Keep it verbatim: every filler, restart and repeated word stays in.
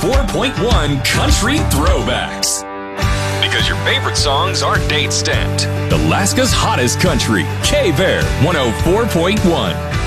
four point one Country Throwbacks. Because your favorite songs are date stamped. Alaska's hottest country, K-Bear one oh four point one.